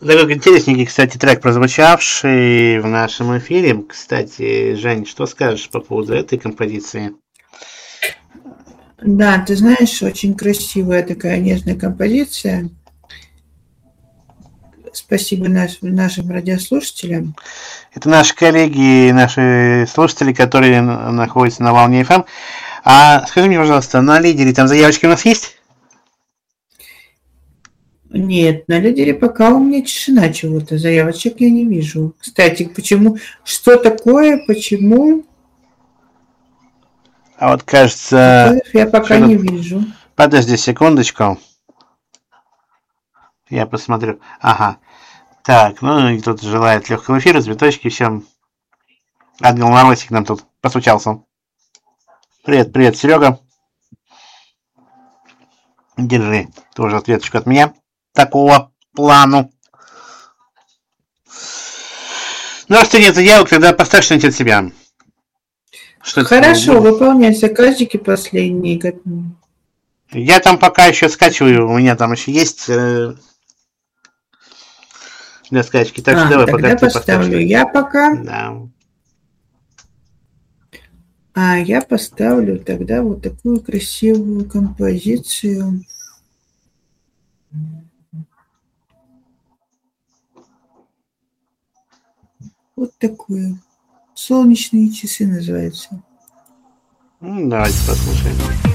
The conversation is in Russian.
Такой интересненький, кстати, трек, прозвучавший в нашем эфире. Кстати, Жень, что скажешь по поводу этой композиции? Да, ты знаешь, очень красивая такая нежная композиция. Спасибо нашим радиослушателям. Это наши коллеги, наши слушатели, которые находятся на волне FM. А скажи мне, пожалуйста, на лидере там заявочки у нас есть? Нет, на лидере пока у меня тишина чего-то. Заявочек я не вижу. Кстати, почему? Что такое? Почему? А вот кажется... Ответов я пока не вижу. Подожди секундочку. Я посмотрю. Ага. Так, ну и тут желает легкого эфира, цветочки, все. Ангел Морозик нам тут постучался. Привет, привет, Серега. Держи. Тоже ответочку от меня. Такого плану. Ну, а что нет заявок, тогда поставь что-нибудь от себя. Что хорошо, выполняй заказики последние. Я там пока еще скачиваю, у меня там еще есть для скачки. Так что давай, тогда пока ты поставлю я пока. Да. А я поставлю тогда вот такую красивую композицию. Вот такую. «Солнечные часы» называется. Давайте послушаем.